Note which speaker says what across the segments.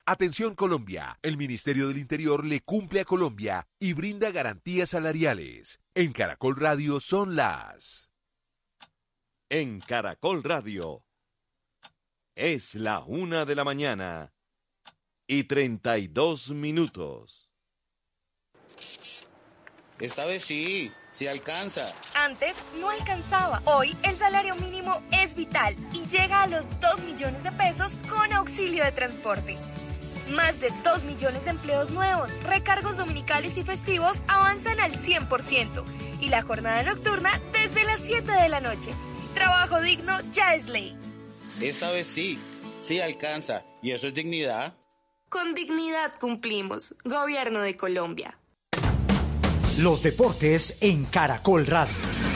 Speaker 1: Atención Colombia, el Ministerio del Interior le cumple a Colombia y brinda garantías salariales. En Caracol Radio son las...
Speaker 2: En Caracol Radio es la 1:00 y 32 minutos.
Speaker 3: Esta vez sí alcanza.
Speaker 4: Antes no alcanzaba. Hoy el salario mínimo es vital y llega a los 2 millones de pesos con auxilio de transporte. Más de 2 millones de empleos nuevos, recargos dominicales y festivos avanzan al 100% y la jornada nocturna desde las 7 de la noche. Trabajo digno ya es ley.
Speaker 3: Esta vez sí alcanza. ¿Y eso es dignidad?
Speaker 4: Con dignidad cumplimos. Gobierno de Colombia.
Speaker 5: Los deportes en Caracol Radio.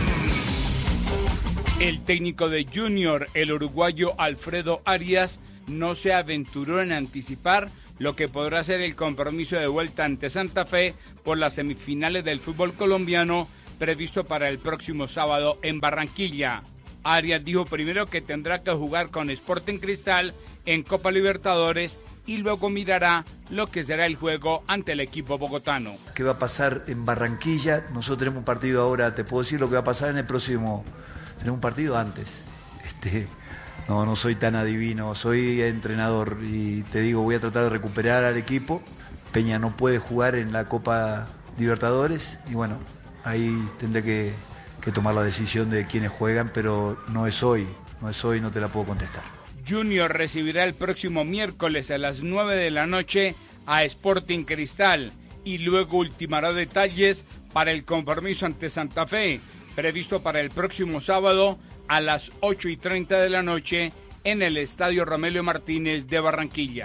Speaker 6: El técnico de Junior, el uruguayo Alfredo Arias, no se aventuró en anticipar lo que podrá ser el compromiso de vuelta ante Santa Fe por las semifinales del fútbol colombiano previsto para el próximo sábado en Barranquilla. Arias dijo primero que tendrá que jugar con Sporting Cristal en Copa Libertadores y luego mirará lo que será el juego ante el equipo bogotano.
Speaker 7: ¿Qué va a pasar en Barranquilla? Nosotros tenemos un partido ahora, te puedo decir lo que va a pasar en el próximo. Tenemos un partido antes. No soy tan adivino, soy entrenador y te digo, voy a tratar de recuperar al equipo. Peña no puede jugar en la Copa Libertadores y bueno, ahí tendré que tomar la decisión de quiénes juegan, pero no es hoy, no te la puedo contestar.
Speaker 6: Junior recibirá el próximo miércoles a las 9 de la noche a Sporting Cristal y luego ultimará detalles para el compromiso ante Santa Fe, previsto para el próximo sábado a las 8:30 de la noche en el Estadio Romelio Martínez de Barranquilla.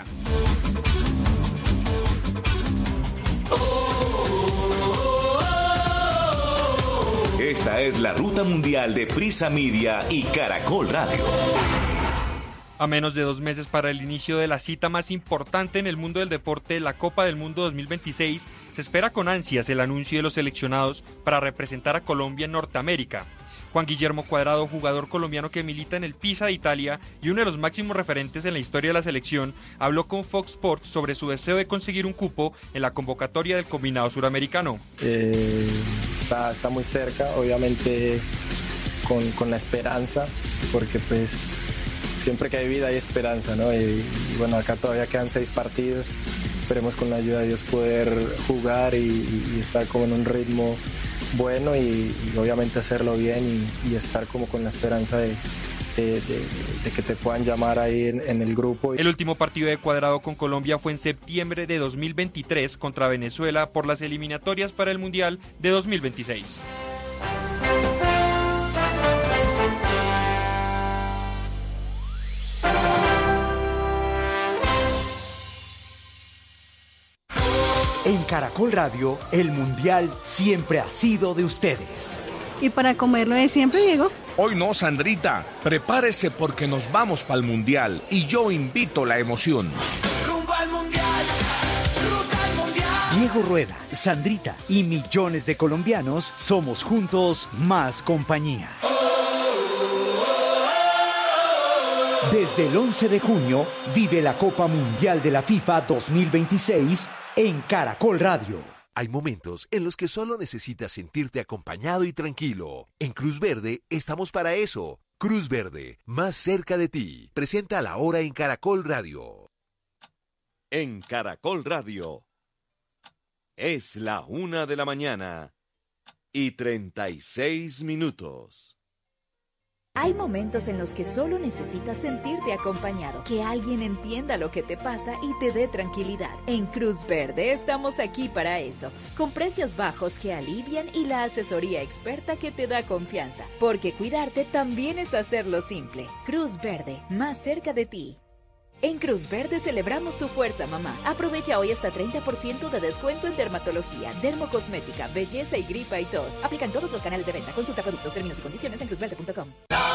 Speaker 8: Esta es la ruta mundial de Prisa Media y Caracol Radio.
Speaker 9: A menos de 2 meses para el inicio de la cita más importante en el mundo del deporte, la Copa del Mundo 2026, se espera con ansias el anuncio de los seleccionados para representar a Colombia en Norteamérica. Juan Guillermo Cuadrado, jugador colombiano que milita en el Pisa de Italia y uno de los máximos referentes en la historia de la selección, habló con Fox Sports sobre su deseo de conseguir un cupo en la convocatoria del combinado suramericano.
Speaker 10: Está muy cerca, obviamente con la esperanza, porque pues siempre que hay vida hay esperanza, ¿no? Y bueno, acá todavía quedan 6 partidos, esperemos con la ayuda de Dios poder jugar y estar como en un ritmo bueno y obviamente hacerlo bien y estar como con la esperanza de que te puedan llamar ahí en el grupo.
Speaker 9: El último partido de Cuadrado con Colombia fue en septiembre de 2023 contra Venezuela por las eliminatorias para el Mundial de 2026.
Speaker 5: En Caracol Radio, el Mundial siempre ha sido de ustedes.
Speaker 11: ¿Y para comerlo de siempre, Diego?
Speaker 12: Hoy no, Sandrita. Prepárese porque nos vamos para el Mundial y yo invito la emoción.
Speaker 13: Rumbo al Mundial, ruta al Mundial.
Speaker 5: Diego Rueda, Sandrita y millones de colombianos somos juntos más compañía. Desde el 11 de junio vive la Copa Mundial de la FIFA 2026 en Caracol Radio.
Speaker 1: Hay momentos en los que solo necesitas sentirte acompañado y tranquilo. En Cruz Verde estamos para eso. Cruz Verde, más cerca de ti. Presenta la hora en Caracol Radio.
Speaker 2: En Caracol Radio es la 1:00 y 36 minutos.
Speaker 14: Hay momentos en los que solo necesitas sentirte acompañado, que alguien entienda lo que te pasa y te dé tranquilidad. En Cruz Verde estamos aquí para eso, con precios bajos que alivian y la asesoría experta que te da confianza, porque cuidarte también es hacerlo simple. Cruz Verde, más cerca de ti. En Cruz Verde celebramos tu fuerza, mamá. Aprovecha hoy hasta 30% de descuento en dermatología, dermocosmética, belleza y gripa y tos. Aplican todos los canales de venta. Consulta productos, términos y condiciones en cruzverde.com.